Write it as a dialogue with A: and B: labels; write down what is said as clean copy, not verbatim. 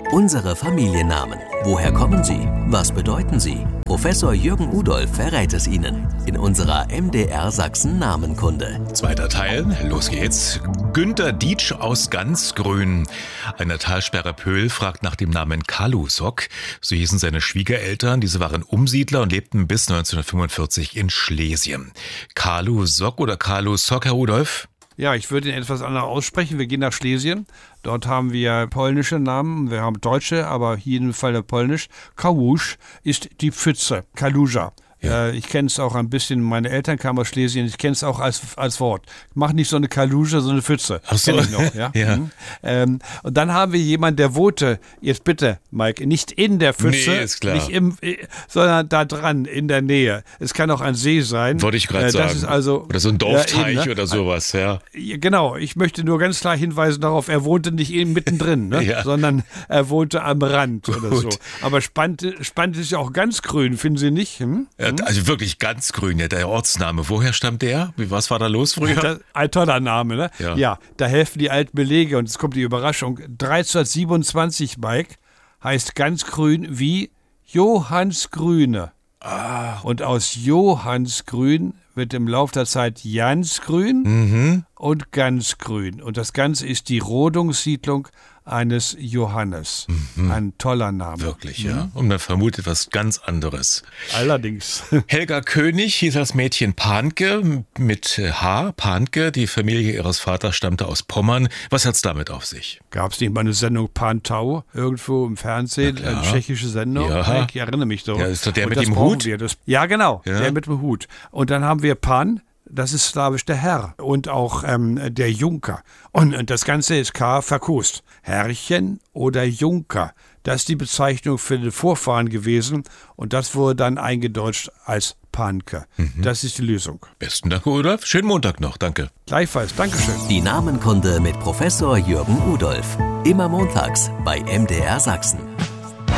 A: Unsere Familiennamen. Woher kommen sie? Was bedeuten sie? Professor Jürgen Udolph verrät es Ihnen in unserer MDR Sachsen Namenkunde.
B: Zweiter Teil, los geht's. Günter Dietsch aus Ganzgrün. Eine Talsperre Pöhl fragt nach dem Namen Kalusok. So hießen seine Schwiegereltern. Diese waren Umsiedler und lebten bis 1945 in Schlesien. Kalusok oder Kalusok, Herr Udolph?
C: Ja, ich würde ihn etwas anders aussprechen. Wir gehen nach Schlesien. Dort haben wir polnische Namen. Wir haben deutsche, aber hier in dem Fall der polnisch. Kałuż ist die Pfütze. Kaluja. Ja. Ich kenne es auch ein bisschen, meine Eltern kamen aus Schlesien, ich kenne es auch als Wort. Mach nicht so eine Kaluja, so eine Pfütze.
B: Ach so.
C: Kenn ich noch, ja.
B: Ja.
C: Und dann haben wir jemanden, der wohnte, jetzt bitte, Mike, nicht in der Pfütze,
B: nee, ist klar.
C: nicht sondern da dran, in der Nähe. Es kann auch ein See sein.
B: Wollte ich gerade sagen.
C: Ist also,
B: oder so ein Dorfteich
C: eben, ne?
B: oder sowas, ja.
C: Genau, ich möchte nur ganz klar hinweisen darauf, er wohnte nicht eben mittendrin, ne?
B: Ja.
C: Sondern er wohnte am Rand
B: Gut.
C: oder so. Aber spannend ist ja auch ganz grün, finden Sie nicht?
B: Ja, also wirklich ganz grün, ja, der Ortsname. Woher stammt der? Was war da los früher?
C: Ein toller Name, ne? Ja, da helfen die alten Belege und jetzt kommt die Überraschung. 1327, Mike, heißt Ganzgrün wie Johannsgrüne. Und aus Johannsgrün wird im Laufe der Zeit Jansgrün und Ganzgrün. Und das Ganze ist die Rodungssiedlung eines Johannes. Ein toller Name.
B: Wirklich, ja. Und man vermutet was ganz anderes.
C: Allerdings.
B: Helga König hieß das Mädchen Pahnke mit H. Pahnke. Die Familie ihres Vaters stammte aus Pommern. Was hat's damit auf sich?
C: Gab es nicht mal eine Sendung Pantau irgendwo im Fernsehen? Eine tschechische Sendung?
B: Ja.
C: Ich erinnere mich so.
B: Ja, ist doch der
C: und
B: mit
C: das
B: dem
C: brauchen
B: Hut?
C: Wir. Ja, genau.
B: Ja.
C: Der mit dem Hut. Und dann haben wir Pan. Das ist slawisch der Herr und auch der Junker. Und das Ganze ist K verkost. Herrchen oder Junker. Das ist die Bezeichnung für den Vorfahren gewesen. Und das wurde dann eingedeutscht als Pahnke. Das ist die Lösung.
B: Besten Dank, Udolph. Schönen Montag noch. Danke.
C: Gleichfalls. Dankeschön.
A: Die Namenkunde mit Professor Jürgen Udolph. Immer montags bei MDR Sachsen.